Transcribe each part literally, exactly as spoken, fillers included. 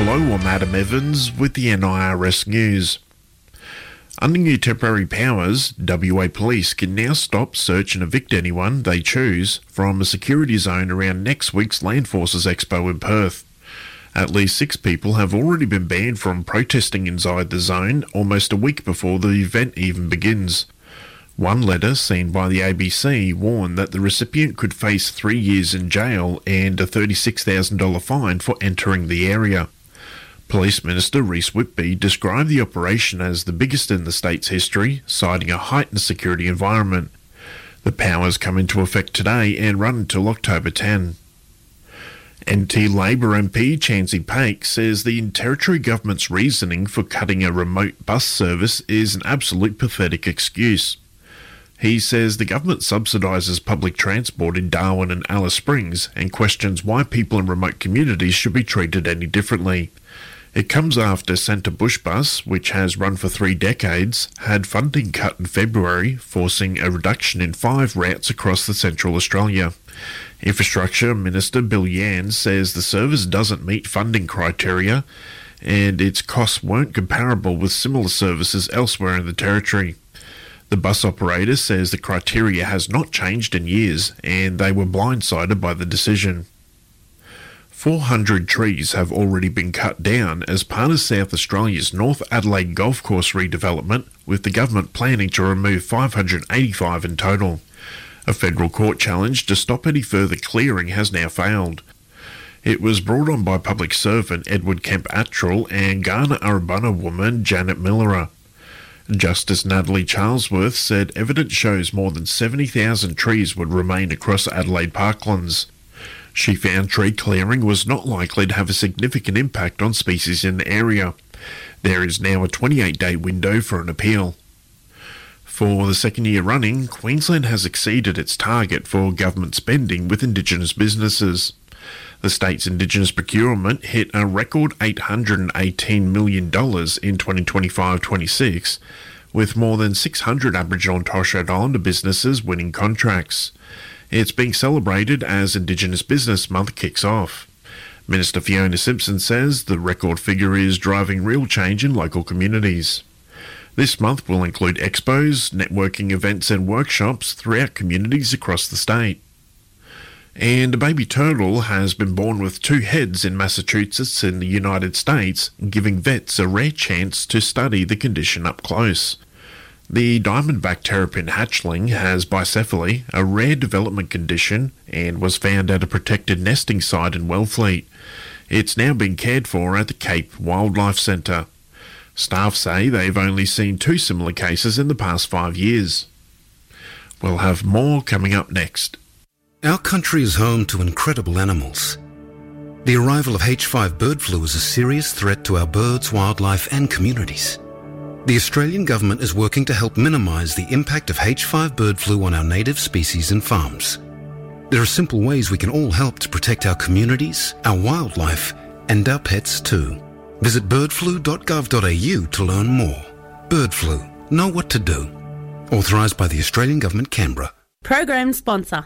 Hello, I'm Adam Evans with the N I R S News. Under new temporary powers, W A Police can now stop, search and evict anyone they choose from a security zone around next week's Land Forces Expo in Perth. At least six people have already been banned from protesting inside the zone almost a week before the event even begins. One letter seen by the A B C warned that the recipient could face three years in jail and a thirty-six thousand dollars fine for entering the area. Police Minister Reece Whitby described the operation as the biggest in the state's history, citing a heightened security environment. The powers come into effect today and run until October tenth. N T Labor M P Chansey Paik says the Territory Government's reasoning for cutting a remote bus service is an absolute pathetic excuse. He says the government subsidises public transport in Darwin and Alice Springs and questions why people in remote communities should be treated any differently. It comes after Centre Bush Bus, which has run for three decades, had funding cut in February, forcing a reduction in five routes across the Central Australia. Infrastructure Minister Bill Yan says the service doesn't meet funding criteria and its costs weren't comparable with similar services elsewhere in the Territory. The bus operator says the criteria has not changed in years and they were blindsided by the decision. four hundred trees have already been cut down as part of South Australia's North Adelaide Golf Course redevelopment, with the government planning to remove five hundred eighty-five in total. A federal court challenge to stop any further clearing has now failed. It was brought on by public servant Edward Kemp-Attrell and Kaurna-Urrabunna woman Janet Millerer. Justice Natalie Charlesworth said evidence shows more than seventy thousand trees would remain across Adelaide parklands. She found tree clearing was not likely to have a significant impact on species in the area. There is now a twenty-eight day window for an appeal. For the second year running, Queensland has exceeded its target for government spending with Indigenous businesses. The state's Indigenous procurement hit a record eight hundred eighteen million dollars in twenty twenty-five twenty-six, with more than six hundred Aboriginal and Torres Strait Islander businesses winning contracts. It's being celebrated as Indigenous Business Month kicks off. Minister Fiona Simpson says the record figure is driving real change in local communities. This month will include expos, networking events and workshops throughout communities across the state. And a baby turtle has been born with two heads in Massachusetts in the United States, giving vets a rare chance to study the condition up close. The diamondback terrapin hatchling has bicephaly, a rare development condition, and was found at a protected nesting site in Wellfleet. It's now being cared for at the Cape Wildlife Centre. Staff say they've only seen two similar cases in the past five years. We'll have more coming up next. Our country is home to incredible animals. The arrival of H five bird flu is a serious threat to our birds, wildlife and communities. The Australian Government is working to help minimise the impact of H five bird flu on our native species and farms. There are simple ways we can all help to protect our communities, our wildlife and our pets too. Visit bird flu dot gov dot a u to learn more. Bird flu. Know what to do. Authorised by the Australian Government, Canberra. Program sponsor.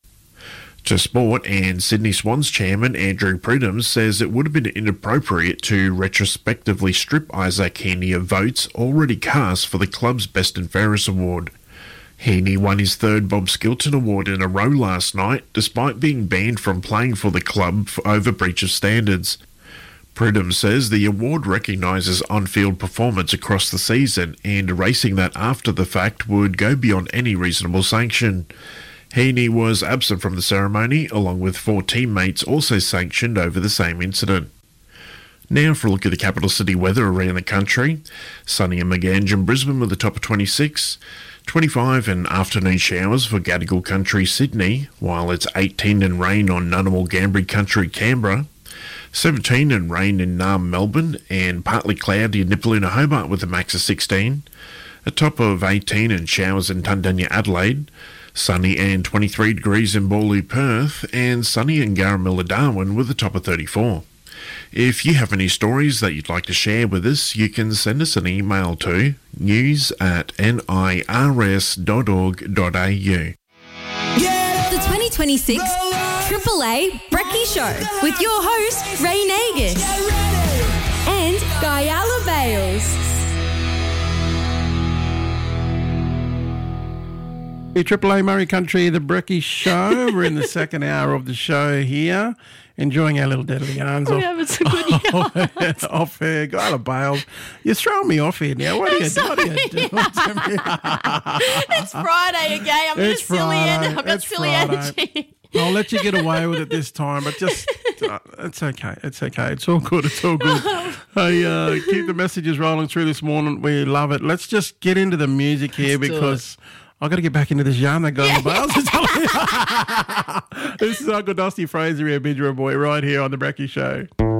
To sport, and Sydney Swans chairman Andrew Pridham says it would have been inappropriate to retrospectively strip Isaac Heaney of votes already cast for the club's Best and Fairest award. Heaney won his third Bob Skilton award in a row last night, despite being banned from playing for the club for over breach of standards. Pridham says the award recognises on-field performance across the season, and erasing that after the fact would go beyond any reasonable sanction. Heaney was absent from the ceremony, along with four teammates also sanctioned over the same incident. Now for a look at the capital city weather around the country. Sunny and Meganjin, Brisbane with a top of twenty-six, twenty-five and afternoon showers for Gadigal Country, Sydney, while it's eighteen and rain on Ngunnawal Ngambri Country, Canberra, seventeen and rain in Naarm, Melbourne, and partly cloudy in Nipaluna, Hobart with a max of sixteen, a top of eighteen and showers in Tundanya, Adelaide, sunny and twenty-three degrees in Bawley, Perth, and sunny in Garramilla, Darwin with a top of thirty-four. If you have any stories that you'd like to share with us, you can send us an email to news at nirs dot org dot a u. The twenty twenty-six Triple A Brekkie Show with your host, Ray Nagus. and Guyala Bales. Triple A Murray Country, the Brekkie Show. We're in the second hour of the show here, enjoying our little deadly yarns We're off, having some good yarns. off air. Guyla Bales, you're throwing me off here now. What are you, what are you doing to me? It's Friday again. I'm It's just silly Friday. and I've got It's silly Friday. energy. I'll let you get away with it this time, but just, uh, it's okay. It's okay. It's all good. It's all good. Hey, uh, keep the messages rolling through this morning. We love it. Let's just get into the music here Let's do because I've got to get back into this yarn that goes on Bales. This is Uncle Dusty Fraser here, Bidra Boy, right here on the Brekkie Show.